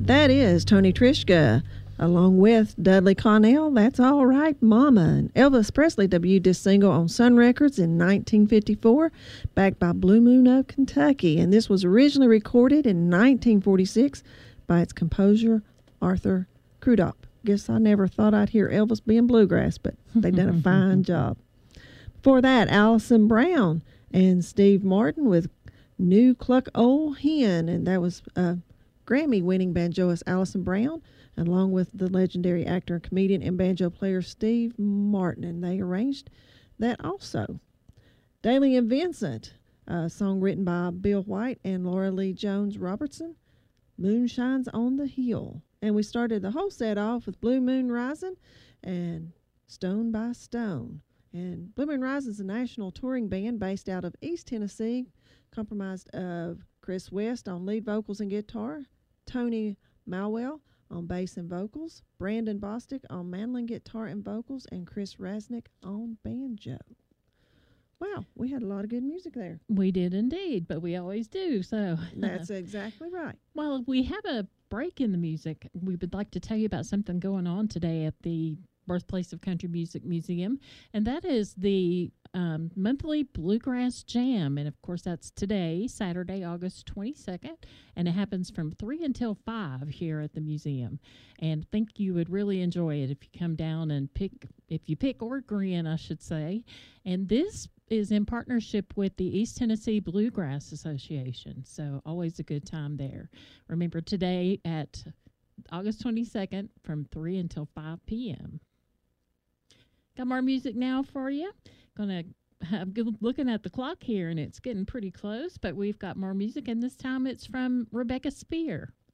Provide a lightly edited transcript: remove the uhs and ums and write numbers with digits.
That is Tony Trishka, along with Dudley Connell. That's All Right, Mama. And Elvis Presley debuted this single on Sun Records in 1954, backed by Blue Moon of Kentucky. And this was originally recorded in 1946 by its composer, Arthur Crudup. Guess I never thought I'd hear Elvis being bluegrass, but they done a fine job. Before that, Alison Brown and Steve Martin with New Cluck Old Hen, and that was Grammy-winning banjoist Alison Brown, along with the legendary actor and comedian and banjo player Steve Martin, and they arranged that also. Daly and Vincent, a song written by Bill White and Laura Lee Jones Robertson, Moon Shines on the Hill. And we started the whole set off with Blue Moon Rising and Stone by Stone. And Blue Moon Rising is a national touring band based out of East Tennessee, comprised of Chris West on lead vocals and guitar, Tony Malwell on bass and vocals, Brandon Bostic on mandolin guitar and vocals, and Chris Rasnick on banjo. Wow, we had a lot of good music there. We did indeed, but we always do, so. That's exactly right. Well, we have a break in the music. We would like to tell you about something going on today at the Birthplace of Country Music Museum, and that is the monthly Bluegrass Jam. And, of course, that's today, Saturday, August 22nd, and it happens from 3 until 5 here at the museum. And I think you would really enjoy it if you come down and pick or grin, I should say. And this is in partnership with the East Tennessee Bluegrass Association, so always a good time there. Remember, today at August 22nd from 3 until 5 p.m. Got more music now for you. I'm looking at the clock here, and it's getting pretty close, but we've got more music, and this time it's from Rebecca Spear.